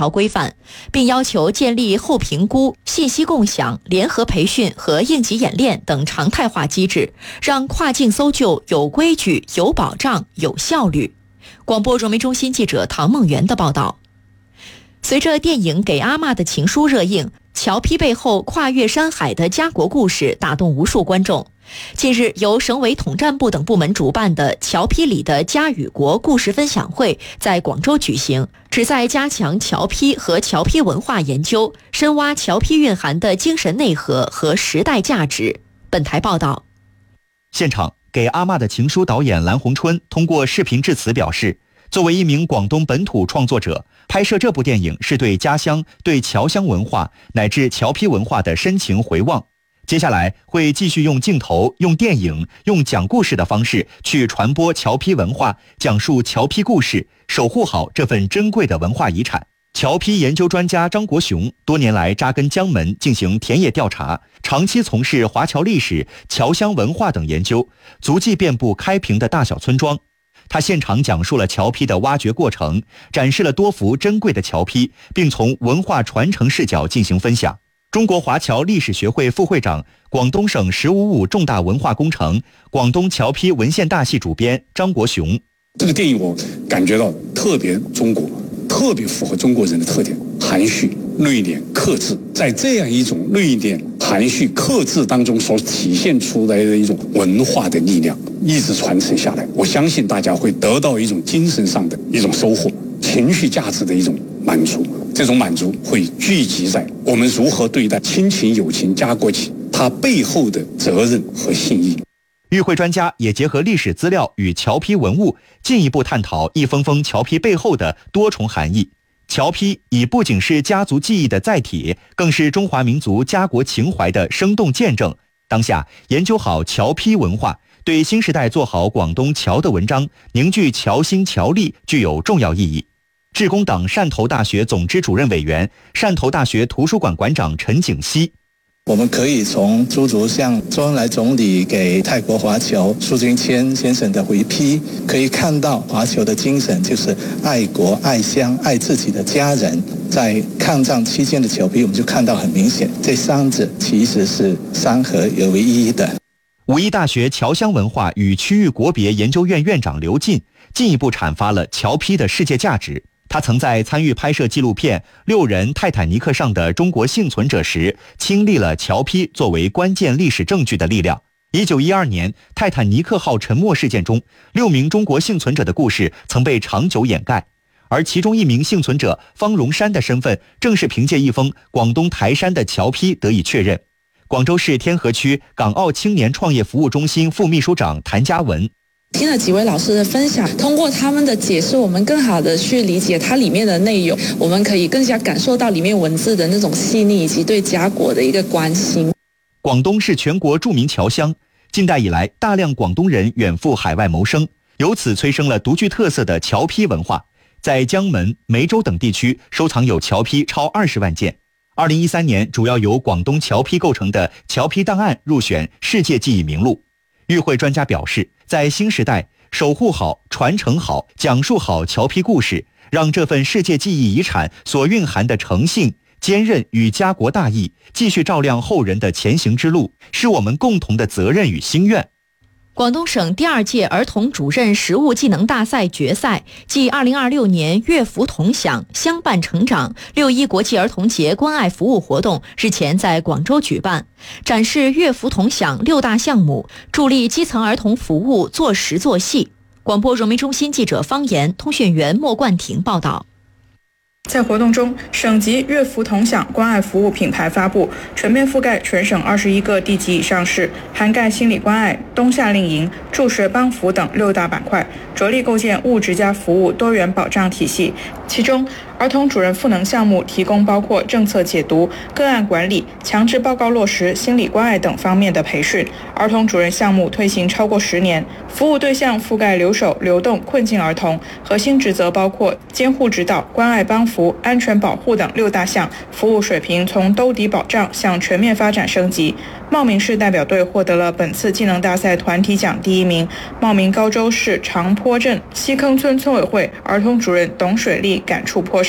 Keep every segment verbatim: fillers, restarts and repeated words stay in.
条规范，并要求建立后评估、信息共享、联合培训和应急演练等常态化机制，让跨境搜救有规矩、有保障、有效率。广播传媒中心记者唐梦圆的报道。随着电影《给阿嬷的情书》热映，乔坯背后跨越山海的家国故事打动无数观众。近日，由省委统战部等部门主办的乔坯里的家与国故事分享会在广州举行，旨在加强乔坯和乔坯文化研究，深挖乔坯蕴含的精神内核和时代价值。本台报道。 现场，给阿嬷的情书导演蓝红春通过视频致辞表示，作为一名广东本土创作者，拍摄这部电影是对家乡、对侨乡文化乃至乔坯文化的深情回望。接下来会继续用镜头、用电影、用讲故事的方式去传播乔坯文化，讲述乔坯故事，守护好这份珍贵的文化遗产。乔坯研究专家张国雄多年来扎根江门进行田野调查，长期从事华侨历史、侨乡文化等研究，足迹遍布开平的大小村庄。他现场讲述了乔坯的挖掘过程，展示了多幅珍贵的乔坯，并从文化传承视角进行分享。中国华侨历史学会副会长、广东省“十五五”重大文化工程广东乔坯文献大系主编张国雄： 这个电影我感觉到特别中国，特别符合中国人的特点，含蓄、内敛、克制。在这样一种内敛、含蓄、克制当中所体现出来的一种文化的力量，一直传承下来，我相信大家会得到一种精神上的一种收获，情绪价值的一种满足。这种满足会聚集在我们如何对待亲情、友情、家国情，它背后的责任和信义。 与会专家也结合历史资料与乔坯文物，进一步探讨一封封乔坯背后的多重含义。乔坯已不仅是家族记忆的载体，更是中华民族家国情怀的生动见证。当下，研究好乔坯文化，对新时代做好广东侨的文章，凝聚侨心侨力，具有重要意义。致公党汕头大学总支主任委员、汕头大学图书馆馆长陈景熙： 我们可以从诸如像周恩来总理给泰国华侨苏军谦先生的回批，可以看到华侨的精神就是爱国、爱乡、爱自己的家人。在抗战期间的乔坯，我们就看到很明显，这三者其实是三合而为一的。 武义大学侨乡文化与区域国别研究院院长刘进进一步阐发了乔坯的世界价值。他曾在参与拍摄纪录片《六人泰坦尼克上的中国幸存者》时，亲历了乔坯作为关键历史证据的力量。一九一二年泰坦尼克号沉没事件中，六名中国幸存者的故事曾被长久掩盖，而其中一名幸存者方荣山的身份，正是凭借一封广东台山的乔坯得以确认。广州市天河区港澳青年创业服务中心副秘书长谭家文： 听了几位老师的分享，通过他们的解释，我们更好的去理解它里面的内容，我们可以更加感受到里面文字的那种细腻以及对家国的一个关心。 广东是全国著名侨乡，近代以来大量广东人远赴海外谋生，由此催生了独具特色的乔坯文化。在江门、梅州等地区收藏有乔坯超二十万件。二零一三年，主要由广东乔坯构成的乔坯档案入选世界记忆名录。与会专家表示，在新时代，守护好、传承好、讲述好乔坯故事，让这份世界记忆遗产所蕴含的诚信、坚韧与家国大义继续照亮后人的前行之路，是我们共同的责任与心愿。 广东省第二届儿童主任实务技能大赛决赛暨二零二六年乐福同享相伴成长六一国际儿童节关爱服务活动日前在广州举办，展示乐福同享六大项目，助力基层儿童服务做实做细。广播传媒中心记者方言、通讯员莫冠婷报道。 在活动中，省级乐福同享关爱服务品牌发布，全面覆盖全省二十一个地级以上市，涵盖心理关爱、冬夏令营、助学帮扶等六大板块，着力构建物质加服务多元保障体系。其中，儿童主任赋能项目提供包括政策解读、个案管理、强制报告落实、心理关爱等方面的培训。儿童主任项目推行超过十年，服务对象覆盖留守、流动、困境儿童，核心职责包括监护指导、关爱帮扶、安全保护等六大项，服务水平从兜底保障向全面发展升级。茂名市代表队获得了本次技能大赛团体奖第一名，茂名高州市长坡镇西坑村村委会儿童主任董水丽感触颇深。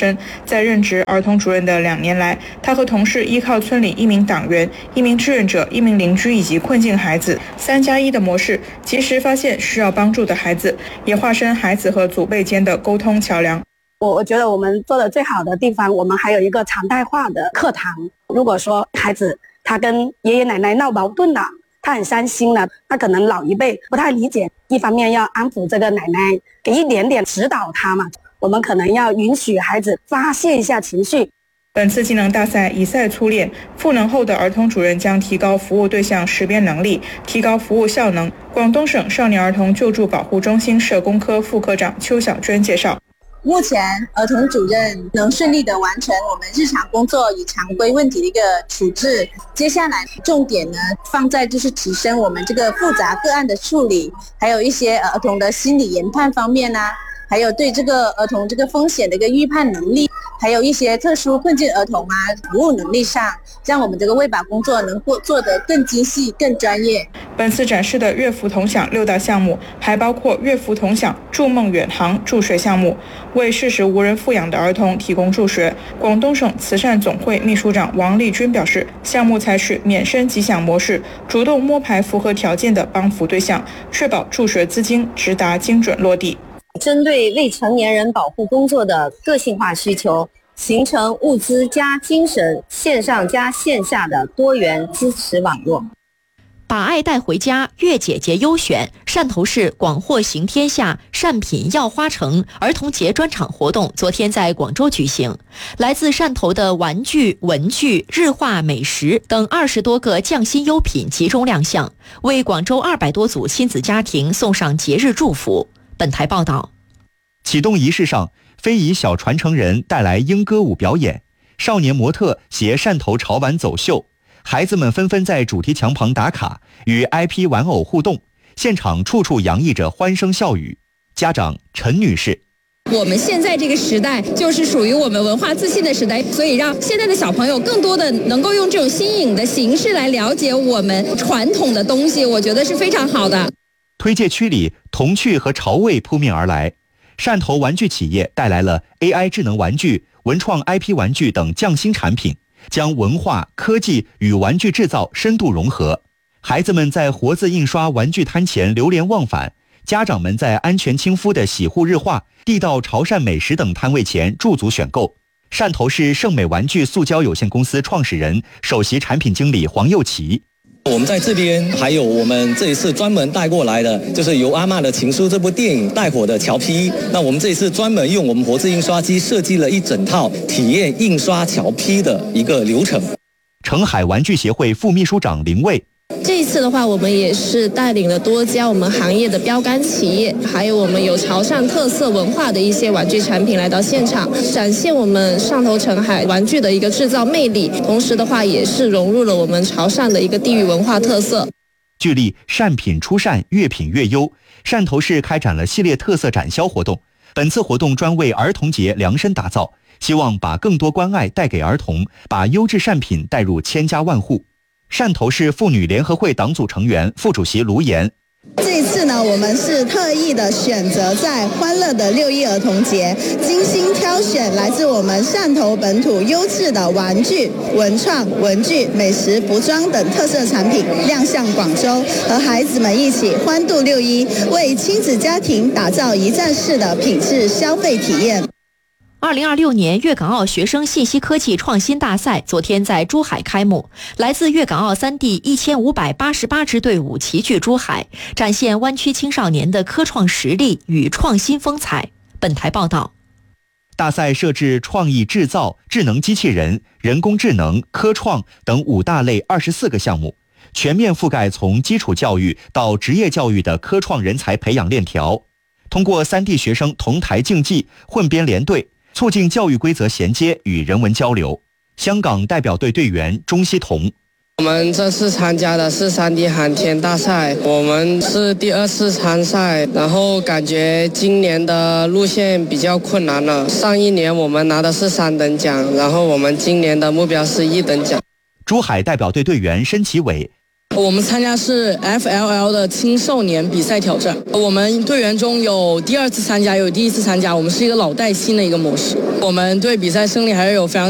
生。在任职儿童主任的两年来，他和同事依靠村里一名党员、一名志愿者、一名邻居以及困境孩子三加一的模式，及时发现需要帮助的孩子，也化身孩子和祖辈间的沟通桥梁。 我我觉得我们做的最好的地方，我们还有一个常态化的课堂。如果说孩子他跟爷爷奶奶闹矛盾了，他很伤心了，他可能老一辈不太理解，一方面要安抚这个奶奶，给一点点指导他嘛，我们可能要允许孩子发泄一下情绪。 本次技能大赛以赛粗练，赋能后的儿童主任将提高服务对象识别能力，提高服务效能。广东省少年儿童救助保护中心社工科副科长邱小娟介绍， 目前儿童主任能顺利的完成我们日常工作与常规问题的一个处置，接下来重点呢放在就是提升我们这个复杂个案的处理，还有一些儿童的心理研判方面啊，还有对这个儿童这个风险的一个预判能力，还有一些特殊困境儿童啊服务能力上，让我们这个卫保工作能够做得更精细更专业。 本次展示的乐福同享六大项目还包括乐福同享筑梦远航助学项目，为事实无人抚养的儿童提供助学。广东省慈善总会秘书长王丽君表示，项目采取免申即享模式，主动摸排符合条件的帮扶对象，确保助学资金直达精准落地。 针对未成年人保护工作的个性化需求，形成物资加精神、线上加线下的多元支持网络。 把爱带回家，月姐姐优选，汕头市广货行天下善品药花城儿童节专场活动昨天在广州举行。来自汕头的玩具、文具、日化、美食等二十多个匠心优品集中亮相，为广州二百多组亲子家庭送上节日祝福。本台报道， 启动仪式上，非遗小传承人带来英歌舞表演，少年模特携汕头潮玩走秀，孩子们纷纷在主题墙旁打卡，与 I P 玩偶互动，现场处处洋溢着欢声笑语。家长陈女士， 我们现在这个时代就是属于我们文化自信的时代，所以让现在的小朋友更多的能够用这种新颖的形式来了解我们传统的东西，我觉得是非常好的。 推介区里童趣和潮味扑面而来，汕头玩具企业带来了 A I 智能玩具、文创 I P 玩具等匠心产品，将文化、科技与玩具制造深度融合。孩子们在活字印刷玩具摊前流连忘返，家长们在安全亲肤的洗护日化、地道潮汕美食等摊位前驻足选购。汕头市盛美玩具塑胶有限公司创始人、首席产品经理黄佑奇， 我们在这边还有我们这一次专门带过来的，就是由阿嬷的情书这部电影带火的侨批。那我们这一次专门用我们活字印刷机设计了一整套体验印刷侨批的一个流程。 澄海玩具协会副秘书长林卫， 这一次的话，我们也是带领了多家我们行业的标杆企业，还有我们有潮汕特色文化的一些玩具产品来到现场，展现我们汕头澄海玩具的一个制造魅力，同时的话也是融入了我们潮汕的一个地域文化特色。 聚力善品出汕，越品越优，汕头市开展了系列特色展销活动。本次活动专为儿童节量身打造，希望把更多关爱带给儿童，把优质善品带入千家万户。汕头市妇女联合会党组成员、副主席卢岩， 这一次呢，我们是特意的选择在欢乐的六一儿童节，精心挑选来自我们汕头本土优质的玩具、文创、文具、美食、服装等特色产品亮相广州，和孩子们一起欢度六一，为亲子家庭打造一站式的品质消费体验。 二零二六年粤港澳学生信息科技创新大赛昨天在珠海开幕，来自粤港澳三地一千五百八十八支队伍齐聚珠海，展现湾区青少年的科创实力与创新风采。本台报道， 大赛设置创意制造、智能机器人、人工智能、科创等五大类二十四个项目，全面覆盖从基础教育到职业教育的科创人才培养链条。通过三地学生同台竞技、混编联队，促进教育规则衔接与人文交流。香港代表队队员钟希彤， 我们这次参加的是三 D 航天大赛，我们是第二次参赛，然后感觉今年的路线比较困难了。上一年我们拿的是三等奖，然后我们今年的目标是一等奖。 珠海代表队队员申其伟， 我们参加是 F L L 的青少年比赛挑战，我们队员中有第二次参加，有第一次参加，我们是一个老带新的一个模式。我们对比赛胜利还是有非常